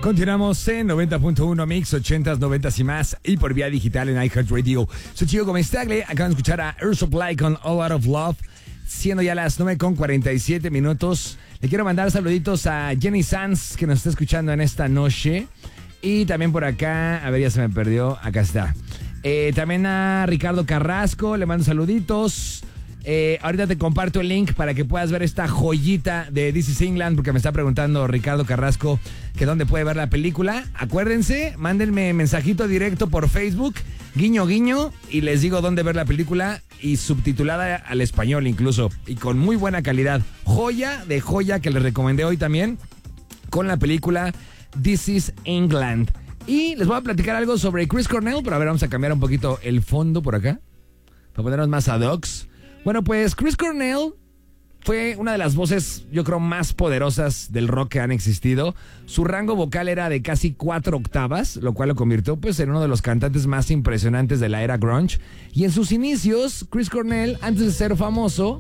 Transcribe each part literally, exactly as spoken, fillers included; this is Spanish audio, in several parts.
Continuamos en noventa punto uno Mix, ochentas, noventas y más, y por vía digital en iHeartRadio. Soy Chico Gómez Tagle, acaban de escuchar a Air Supply con All Out of Love, siendo ya las nueve con cuarenta y siete minutos. Le quiero mandar saluditos a Jenny Sanz, que nos está escuchando en esta noche. Y también por acá, a ver, ya se me perdió, acá está. Eh, también a Ricardo Carrasco, le mando saluditos. Eh, ahorita te comparto el link para que puedas ver esta joyita de This is England, porque me está preguntando Ricardo Carrasco que dónde puede ver la película. Acuérdense, mándenme mensajito directo por Facebook, guiño guiño, y les digo dónde ver la película, y subtitulada al español incluso, y con muy buena calidad. Joya de joya que les recomendé hoy también con la película This is England. Y les voy a platicar algo sobre Chris Cornell, pero a ver, vamos a cambiar un poquito el fondo por acá para ponernos más ad hoc. Bueno, pues Chris Cornell fue una de las voces, yo creo, más poderosas del rock que han existido. Su rango vocal era de casi cuatro octavas, lo cual lo convirtió pues en uno de los cantantes más impresionantes de la era grunge. Y en sus inicios, Chris Cornell, antes de ser famoso,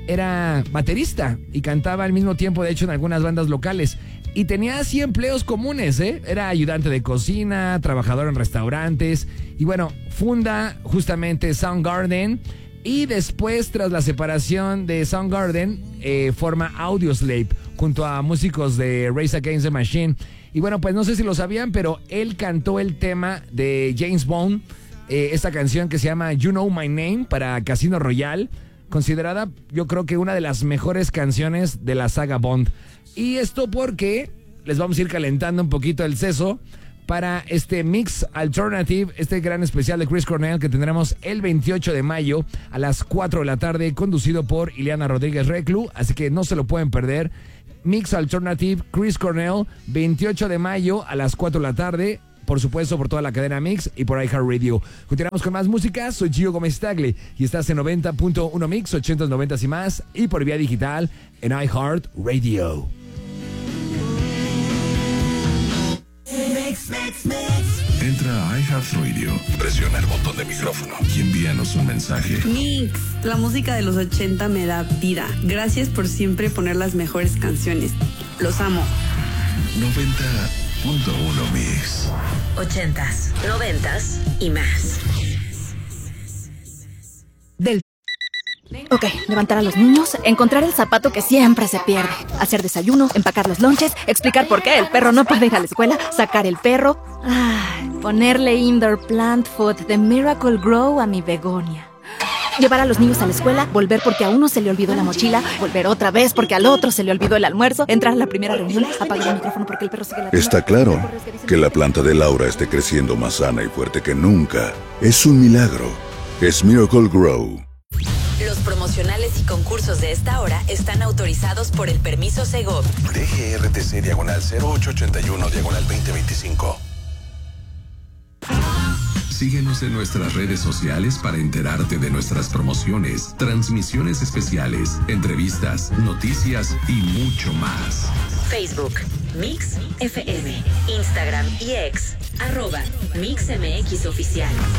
era baterista y cantaba al mismo tiempo, de hecho, en algunas bandas locales. Y tenía así empleos comunes, ¿eh? Era ayudante de cocina, trabajador en restaurantes. Y bueno, funda justamente Soundgarden. Y después, tras la separación de Soundgarden, eh, forma Audioslave junto a músicos de Rage Against the Machine. Y bueno, pues no sé si lo sabían, pero él cantó el tema de James Bond, eh, esta canción que se llama You Know My Name para Casino Royale, considerada yo creo que una de las mejores canciones de la saga Bond. Y esto porque les vamos a ir calentando un poquito el seso para este Mix Alternative, este gran especial de Chris Cornell que tendremos el veintiocho de mayo a las cuatro de la tarde, conducido por Ileana Rodríguez Reclu, así que no se lo pueden perder. Mix Alternative, Chris Cornell, veintiocho de mayo a las cuatro de la tarde, por supuesto por toda la cadena Mix y por iHeartRadio. Continuamos con más música, soy Gio Gómez Tagle y estás en noventa punto uno Mix, ochentas, noventas y más, y por vía digital en iHeartRadio. Mix, mix, mix. Entra a iHeartRadio, presiona el botón de micrófono y envíanos un mensaje. Mix, la música de los ochenta me da vida. Gracias por siempre poner las mejores canciones. Los amo. noventa punto uno Mix. Ochentas, noventas y más. Del Ok, levantar a los niños, encontrar el zapato que siempre se pierde, hacer desayuno, empacar los lonches, explicar por qué el perro no puede ir a la escuela, sacar el perro, ay, ponerle indoor plant food de Miracle Grow a mi begonia. Llevar a los niños a la escuela, volver porque a uno se le olvidó la mochila, volver otra vez porque al otro se le olvidó el almuerzo, entrar a la primera reunión, apagar el micrófono porque el perro sigue la... Está claro que la planta de Laura esté creciendo más sana y fuerte que nunca. Es un milagro. Es Miracle Grow. Los promocionales y concursos de esta hora están autorizados por el permiso Segov. D G R T C diagonal cero ocho ochenta y uno diagonal veinte veinticinco. Síguenos en nuestras redes sociales para enterarte de nuestras promociones, transmisiones especiales, entrevistas, noticias y mucho más. Facebook, Mix F M, Instagram y X, arroba Mix M X Oficial.